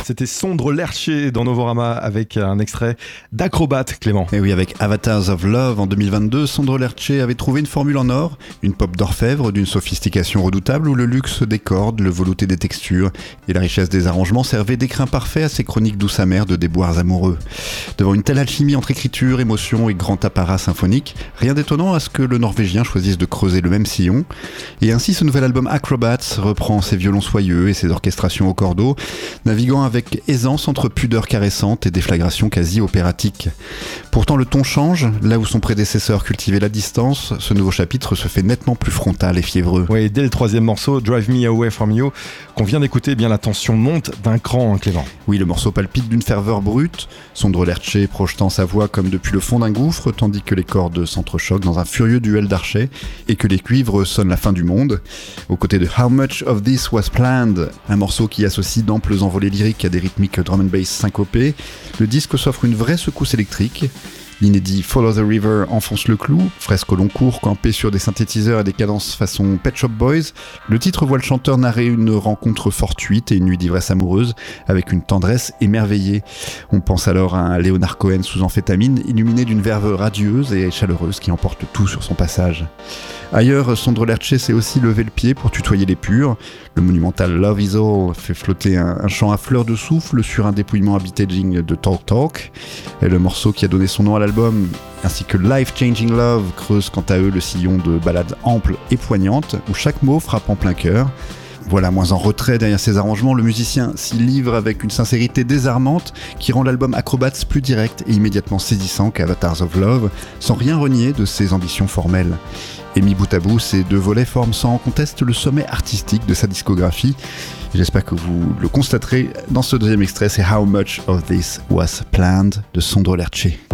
C'était Sondre Lerche dans Novorama avec un extrait d'Acrobat, Clément. Et oui, avec Avatars of Love en 2022, Sondre Lerche avait trouvé une formule en or, une pop d'orfèvre d'une sophistication redoutable où le luxe des cordes, le velouté des textures et la richesse des arrangements servaient d'écrin parfait à ces chroniques douces amères de déboires amoureux. Devant une telle alchimie entre écriture, émotion et grand apparat symphonique, rien d'étonnant à ce que le Norvégien choisisse de creuser le même sillon. Et ainsi, ce nouvel album Acrobats reprend ses violons soyeux et ses orchestrations au cordeau, naviguant avec aisance entre pudeur caressante et déflagration quasi opératique. Pourtant, le ton change. Là où son prédécesseur cultivait la distance, ce nouveau chapitre se fait nettement plus frontal et fiévreux. Oui, dès le troisième morceau, Drive Me Away From You, qu'on vient d'écouter, bien la tension monte d'un cran, Clément. Oui, le morceau palpite d'une ferveur brute, Sondre Lerche projetant sa voix comme depuis le fond d'un gouffre, tandis que les cordes s'entrechoquent dans un furieux duel d'archets et que les cuivres sonnent la fin du monde. Aux côtés de How Much of This Was Planned, un morceau qui associe d'amples envolées lyriques à des rythmiques drum and bass syncopées, le disque s'offre une vraie secousse électrique. L'inédit Follow the River enfonce le clou, fresque au long cours campé sur des synthétiseurs et des cadences façon Pet Shop Boys. Le titre voit le chanteur narrer une rencontre fortuite et une nuit d'ivresse amoureuse avec une tendresse émerveillée. On pense alors à un Leonard Cohen sous amphétamine, illuminé d'une verve radieuse et chaleureuse qui emporte tout sur son passage. Ailleurs, Sondre Lerche s'est aussi levé le pied pour tutoyer les purs. Le monumental Love Is All fait flotter un chant à fleur de souffle sur un dépouillement habitaging de Talk Talk. Et le morceau qui a donné son nom à l'album, ainsi que Life Changing Love, creuse quant à eux le sillon de ballades amples et poignantes, où chaque mot frappe en plein cœur. Voilà, moins en retrait derrière ses arrangements, le musicien s'y livre avec une sincérité désarmante qui rend l'album Acrobats plus direct et immédiatement saisissant qu'Avatars of Love, sans rien renier de ses ambitions formelles. Et mis bout à bout, ces deux volets forment sans conteste le sommet artistique de sa discographie. J'espère que vous le constaterez dans ce deuxième extrait, c'est How Much of This Was Planned de Sondre Lerche.